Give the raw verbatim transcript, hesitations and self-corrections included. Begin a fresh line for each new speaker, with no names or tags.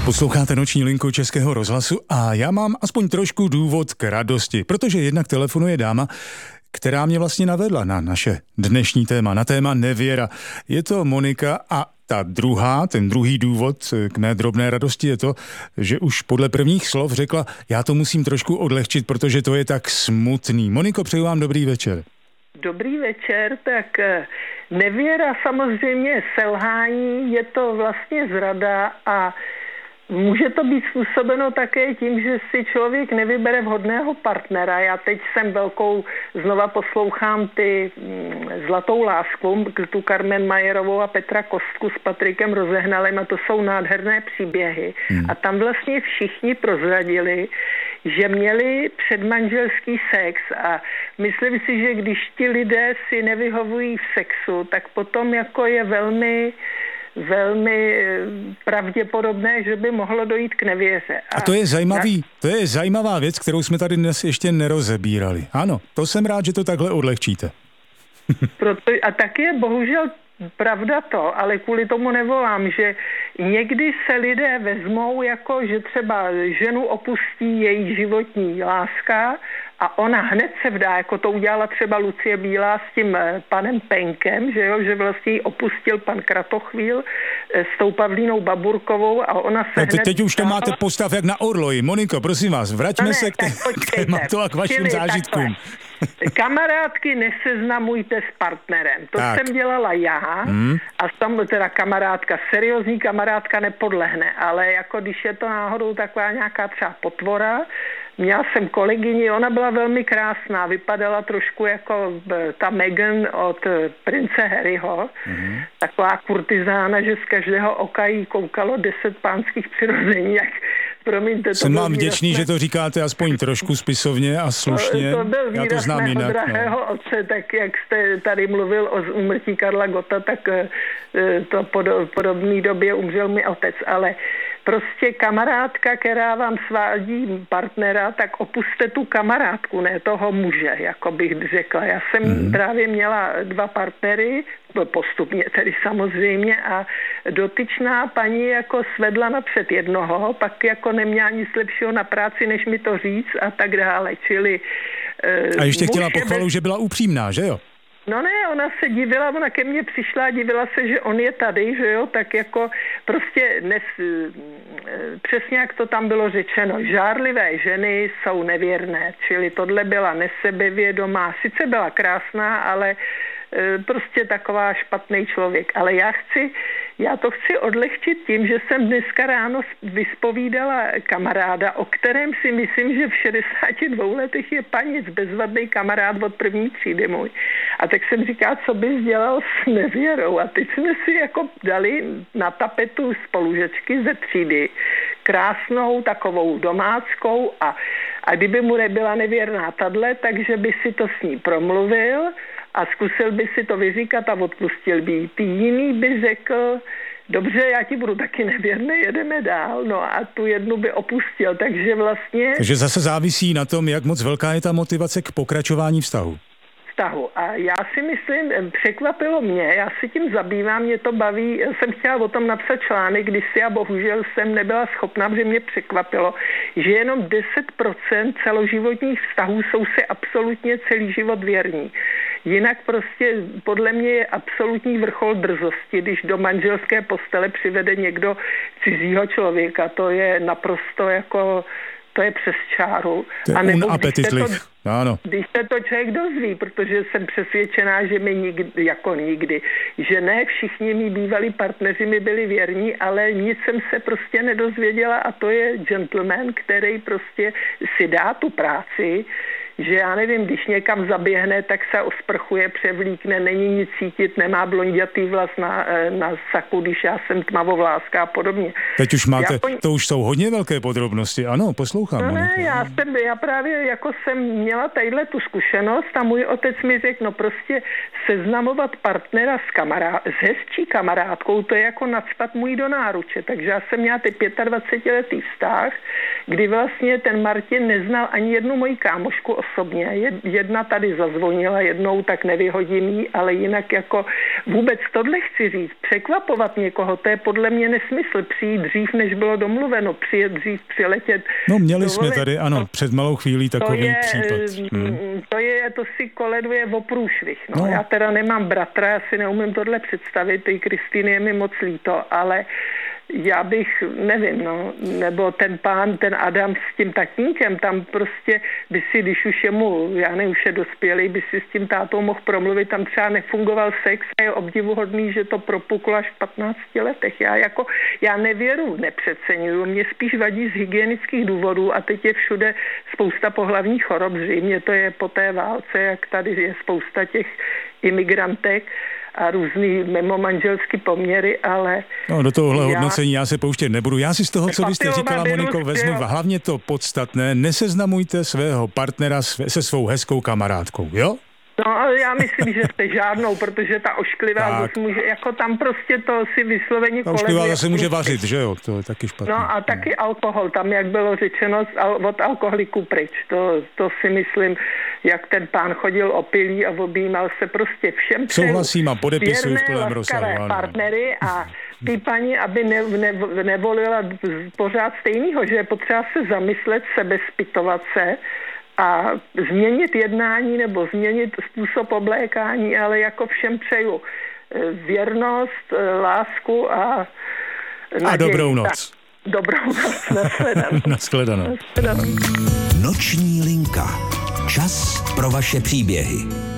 Posloucháte Noční linku Českého rozhlasu a já mám aspoň trošku důvod k radosti, protože jednak telefonuje dáma, která mě vlastně navedla na naše dnešní téma, na téma nevěra. Je to Monika a ta druhá, ten druhý důvod k mé drobné radosti je to, že už podle prvních slov řekla, já to musím trošku odlehčit, protože to je tak smutný. Moniko, přeju vám dobrý večer.
Dobrý večer, tak nevěra samozřejmě je selhání, je to vlastně zrada a může to být způsobeno také tím, že si člověk nevybere vhodného partnera. Já teď jsem velkou, znova poslouchám ty Zlatou lásku, tu Carmen Majerovou a Petra Kostku s Patrikem Rozehnalem a to jsou nádherné příběhy. Hmm. A tam vlastně všichni prozradili, že měli předmanželský sex a myslím si, že když ti lidé si nevyhovují v sexu, tak potom jako je velmi velmi pravděpodobné, že by mohlo dojít k nevěře.
A, a to je zajímavý, to je zajímavá věc, kterou jsme tady dnes ještě nerozebírali. Ano, to jsem rád, že to takhle odlehčíte.
Proto, a tak je bohužel pravda to, ale kvůli tomu nevolám, že někdy se lidé vezmou jako, že třeba ženu opustí její životní láska a ona hned se vdá, jako to udělala třeba Lucie Bílá s tím panem Penkem, že jo, že vlastně ji opustil pan Kratochvíl s tou Pavlínou Baburkovou a ona se
no, te,
hned...
Teď už to máte postav jak na orloji. Moniko, prosím vás, vraťme
ne,
se k, té, k tématu a k vašim Čili zážitkům.
Kamarádky neseznamujte s partnerem. To tak. jsem dělala já hmm. a tam teda kamarádka, seriózní kamarádka nepodlehne, ale jako když je to náhodou taková nějaká třeba potvora. Měla jsem kolegyni, ona byla velmi krásná, vypadala trošku jako ta Meghan od prince Harryho, mm-hmm. taková kurtizána, že z každého oka jí koukalo deset pánských přirození, jak promiňte. To
jsem vám vděčný, výrazné... že to říkáte aspoň trošku spisovně a slušně.
To, to byl výraz
já to znám
mého
jinak,
drahého no. otce, tak jak jste tady mluvil o úmrtí Karla Gotta, tak to po podobné době umřel mi otec, ale prostě kamarádka, která vám svádí partnera, tak opuste tu kamarádku, ne toho muže, jako bych řekla. Já jsem mm. právě měla dva partnery, postupně tedy samozřejmě, a dotyčná paní jako svedla napřed jednoho, pak jako neměla nic lepšího na práci, než mi to říct a tak dále. Čili,
a ještě chtěla pochvalu, bez... že byla upřímná, že jo?
No ne, ona se divila, ona ke mně přišla a divila se, že on je tady, že jo, tak jako prostě nes, přesně jak to tam bylo řečeno, žárlivé ženy jsou nevěrné, čili tohle byla nesebevědomá, sice byla krásná, ale prostě taková špatný člověk. Ale já chci, já to chci odlehčit tím, že jsem dneska ráno vyspovídala kamaráda, o kterém si myslím, že v šedesáti dvou letech je panic, bezvadný kamarád od první třídy můj. A tak jsem říkala, co bys dělal s nevěrou. A teď jsme si jako dali na tapetu spolužečky ze třídy, krásnou takovou domáckou a, a kdyby mu nebyla nevěrná tadle, takže by si to s ní promluvil a zkusil by si to vyříkat a odpustil by jí. Ty jiný by řekl, dobře, já ti budu taky nevěrný, jedeme dál. No a tu jednu by opustil, takže vlastně...
Takže zase závisí na tom, jak moc velká je ta motivace k pokračování vztahu.
Vztahu. A já si myslím, překvapilo mě, já si tím zabývám, mě to baví, já jsem chtěla o tom napsat článek kdysi a bohužel jsem nebyla schopná, protože mě překvapilo, že jenom deset procent celoživotních vztahů jsou si absolutně celý život věrní. Jinak prostě podle mě je absolutní vrchol drzosti, když do manželské postele přivede někdo cizího člověka. To je naprosto jako, to je přes čáru.
To je
a nebo
unapetitlich. Ano.
Když se to člověk dozví, protože jsem přesvědčená, že mi nikdy, jako nikdy, že ne všichni mý bývalí partneři mi byli věrní, ale nic jsem se prostě nedozvěděla a to je gentleman, který prostě si dá tu práci, že já nevím, když někam zaběhne, tak se osprchuje, převlíkne, není nic cítit, nemá blondětý vlas na, na saku, když já jsem tmavovláská a podobně.
Teď už máte, já, to už jsou hodně velké podrobnosti, ano, poslouchám.
No ne, já, jsem, já právě jako jsem měla tadyhle tu zkušenost a můj otec mi řekl, no prostě seznamovat partnera s, kamarád, s hezčí kamarádkou, to je jako nacpat můj do náruče, takže já jsem měla ty dvacetiletý vztah, kdy vlastně ten Martin neznal ani jednu moji kámošku osobně. Jedna tady zazvonila jednou, tak nevyhodím jí, ale jinak jako vůbec tohle chci říct. Překvapovat někoho, to je podle mě nesmysl. Přijít dřív, než bylo domluveno, přijet dřív, přiletět.
No měli jsme tady, ano, před malou chvílí takový
to je,
případ. Hmm.
To je, to si koleduje o průšvih. No, no. Já teda nemám bratra, já si neumím tohle představit, tej Kristýny je mi moc líto, ale já bych, nevím, no, nebo ten pán, ten Adam s tím tatínkem, tam prostě by si, když už je mu, já nevím, už je dospělý, by si s tím tátou mohl promluvit, tam třeba nefungoval sex a je obdivuhodný, že to propuklo až v patnácti letech. Já jako, já nevěru, nepřeceňuju, mě spíš vadí z hygienických důvodů a teď je všude spousta pohlavních chorob, zřejmě to je po té válce, jak tady je spousta těch imigrantek a různý mimo manželský poměry, ale...
No, do tohohle já... hodnocení já se pouštět nebudu. Já si z toho, co vy jste říkala, Moniko, vezmu hlavně to podstatné. Neseznamujte svého partnera se svou hezkou kamarádkou, jo?
No, ale já myslím, že jste žádnou, protože ta ošklivá zase může, jako tam prostě to si vysloveně kolegy...
Ošklivá zase může vařit, že jo? To je taky špatné.
No a taky alkohol, tam jak bylo řečeno, od alkoholiku pryč. To, to si myslím, jak ten pán chodil opilý a objímal se prostě všem.
Souhlasím a podepisuju v plném rozsahu.
Partnery a ty paní, aby ne, ne, nevolila pořád stejnýho, že je potřeba se zamyslet, sebezpytovat se, a změnit jednání nebo změnit způsob oblékání, ale jako všem přeju věrnost, lásku a naději.
A dobrou noc.
Tak, dobrou noc. Nashledanou.
Nashledanou.
Noční linka. Čas pro vaše příběhy.